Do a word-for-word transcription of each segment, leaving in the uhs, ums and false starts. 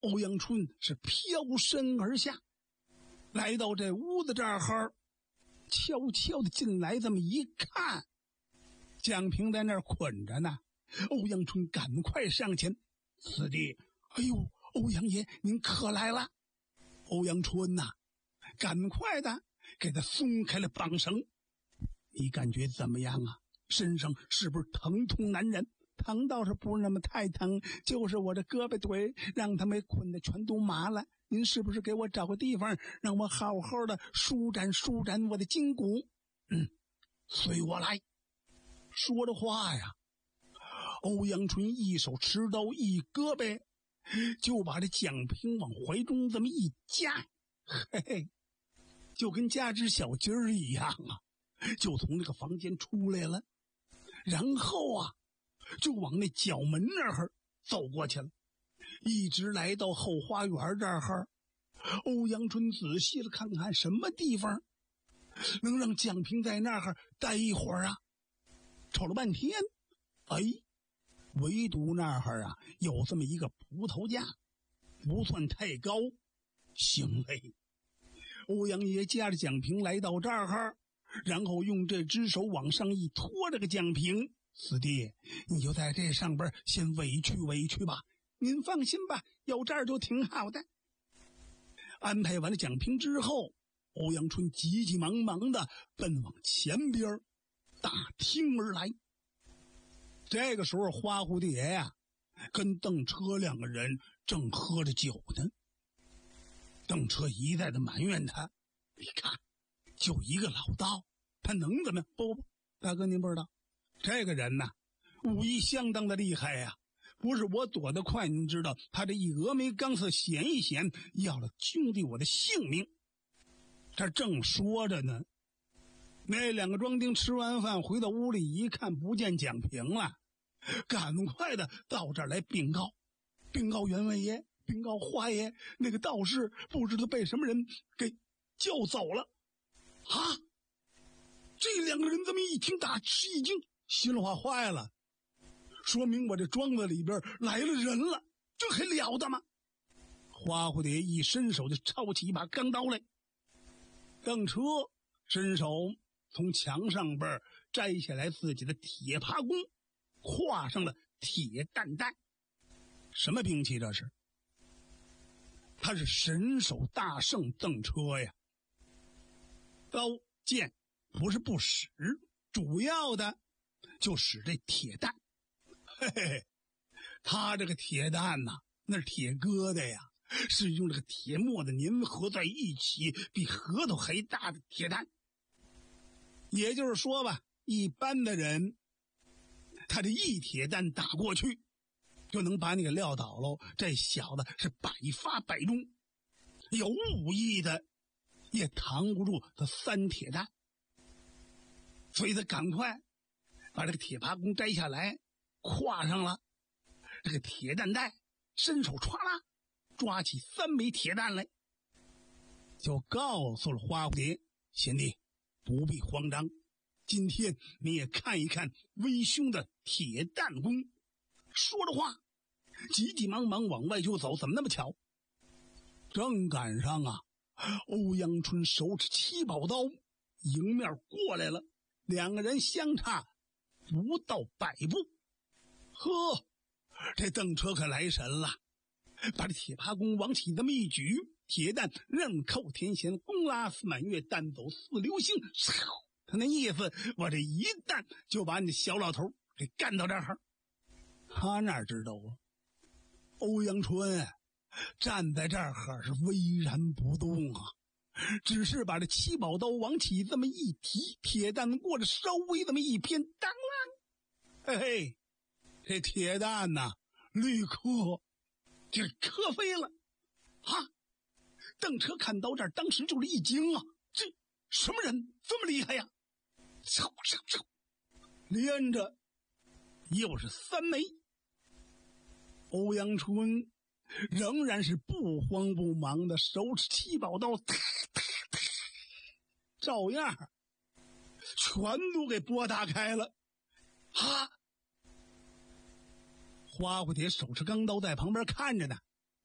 欧阳春是飘身而下，来到这屋子这儿，悄悄的进来，这么一看，蒋平在那儿捆着呢。欧阳春赶快上前，四弟，哎呦，欧阳爷您可来了。欧阳春呐、啊，赶快的给他松开了绑绳。你感觉怎么样啊？身上是不是疼痛难忍？疼倒是不是那么太疼，就是我这胳膊腿让他们捆的全都麻了。您是不是给我找个地方让我好好的舒展舒展我的筋骨？嗯，随我来。说着话呀，欧阳春一手持刀，一胳膊就把这蒋平往怀中这么一夹，嘿嘿，就跟夹只小鸡儿一样啊，就从那个房间出来了。然后啊就往那角门那儿走过去了，一直来到后花园这儿。欧阳春仔细的看看什么地方能让蒋平在那儿待一会儿啊，瞅了半天，哎，唯独那儿啊有这么一个葡萄架，不算太高，行嘞。欧阳爷夹着蒋平来到这儿，然后用这只手往上一拖这个蒋平，四弟，你就在这上边先委屈委屈吧，您放心吧，有这儿就挺好的。安排完了蒋平之后，欧阳春急急忙忙的奔往前边大厅而来。这个时候花蝴蝶呀、啊、跟邓车两个人正喝着酒呢。邓车一再的埋怨他，你看就一个老道，他能怎么样？不不不，大哥您不知道，这个人呐、啊、武艺相当的厉害呀、啊，不是我躲得快，您知道他这一峨眉钢丝显一显，要了兄弟我的性命。这正说着呢，那两个庄丁吃完饭回到屋里一看，不见蒋平了，赶快的到这儿来禀告，禀告员外爷，禀告花爷，那个道士不知道被什么人给叫走了。啊！这两个人这么一听，大吃一惊，心里话坏了，说明我这庄子里边来了人了，这还了得吗？花蝴蝶一伸手就抄起一把钢刀来，邓车伸手从墙上边摘下来自己的铁耙弓，挎上了铁弹带。什么兵器这是？他是神手大圣邓车呀。刀剑不是不使，主要的就使这铁弹。嘿嘿，他这个铁弹呐、啊，那是铁疙瘩呀，是用这个铁沫子粘合在一起，比核桃还大的铁弹。也就是说吧，一般的人他这一铁弹打过去就能把你给撂倒喽，这小子是百发百中，有武艺的也扛不住他三铁弹。所以他赶快把这个铁耙弓摘下来，挎上了这个铁弹带，伸手歘啦抓起三枚铁弹来，就告诉了花蝴蝶，贤弟不必慌张，今天你也看一看威凶的铁弹弓。说着话急急忙忙往外就走，怎么那么巧？正赶上啊，欧阳春手持七宝刀迎面过来了，两个人相差不到百步。呵，这邓车可来神了，把这铁耙弓往起这么一举，铁弹刃扣天弦，弓拉四满月，弹走似流星。他那意思，我这一弹就把你的小老头给干到这儿。他哪知道啊，欧阳春站在这儿是巍然不动啊，只是把这七宝刀往起这么一提，铁弹过着稍微这么一偏，当啷，嘿嘿，这铁弹呐、啊，立刻就磕飞了。啊！邓车看到这儿，当时就是一惊啊，这什么人这么厉害呀？嗖嗖嗖，连着又是三枚。欧阳春仍然是不慌不忙的手持七宝刀，哒哒哒，照样全都给拨打开了。哈！花蝴蝶手持钢刀在旁边看着呢，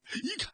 一看